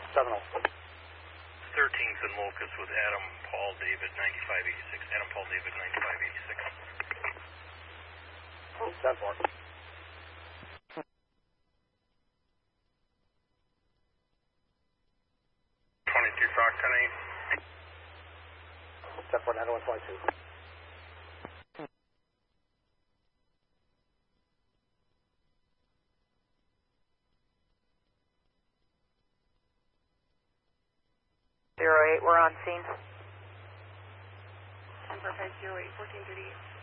70. 13th and Locust with Adam Paul David 9586. Adam Paul David 9586. 10-4. 22 Fox 10-8. 10-4, 9122. Zero 08, we're on scene. 10-4, 508, 1438.